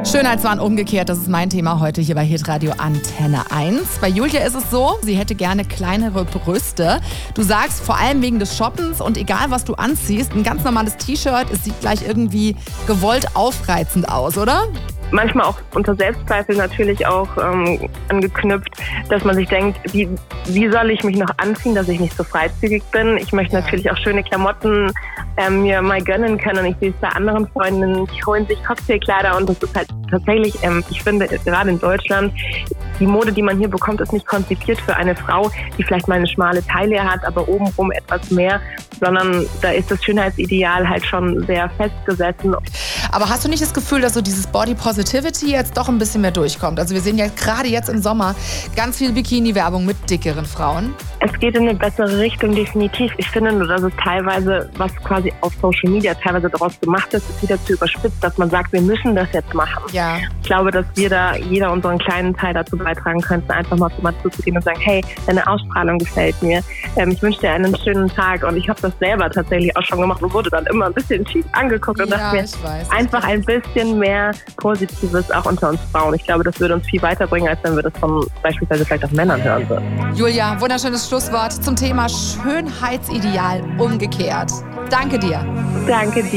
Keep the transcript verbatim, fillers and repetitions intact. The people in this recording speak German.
Schönheitswahn umgekehrt, das ist mein Thema heute hier bei Hitradio Antenne eins. Bei Julia ist es so, sie hätte gerne kleinere Brüste. Du sagst, vor allem wegen des Shoppens und egal was du anziehst, ein ganz normales T-Shirt, es sieht gleich irgendwie gewollt aufreizend aus, oder? Manchmal auch unter Selbstzweifel natürlich auch ähm, angeknüpft, dass man sich denkt, wie, wie soll ich mich noch anziehen, dass ich nicht so freizügig bin. Ich möchte Ja. natürlich auch schöne Klamotten ähm, mir mal gönnen können. Und ich sehe es bei anderen Freundinnen, die holen sich Cocktailkleider und das ist halt tatsächlich, ähm, ich finde, gerade in Deutschland, die Mode, die man hier bekommt, ist nicht konzipiert für eine Frau, die vielleicht mal eine schmale Taille hat, aber obenrum etwas mehr, sondern da ist das Schönheitsideal halt schon sehr festgesessen. Aber hast du nicht das Gefühl, dass so dieses Body Positivity jetzt doch ein bisschen mehr durchkommt? Also wir sehen ja gerade jetzt im Sommer ganz viel Bikini-Werbung mit dickeren Frauen. Es geht in eine bessere Richtung, definitiv. Ich finde nur, dass es teilweise, was quasi auf Social Media teilweise daraus gemacht ist, ist wieder zu überspitzt, dass man sagt, wir müssen das jetzt machen. Ja. Ich glaube, dass wir da jeder unseren kleinen Teil dazu beitragen könnten, einfach mal zu jemandem zuzugehen und sagen, hey, deine Ausstrahlung gefällt mir. Ähm, ich wünsche dir einen schönen Tag. Und ich habe das selber tatsächlich auch schon gemacht und wurde dann immer ein bisschen schief angeguckt und Ja, dachte mir, ich weiß. einfach ein bisschen mehr Positives auch unter uns Frauen. Ich glaube, das würde uns viel weiterbringen, als wenn wir das von beispielsweise vielleicht auch Männern hören würden. Julia, wunderschönes Schlusswort zum Thema Schönheitsideal umgekehrt. Danke dir. Danke dir.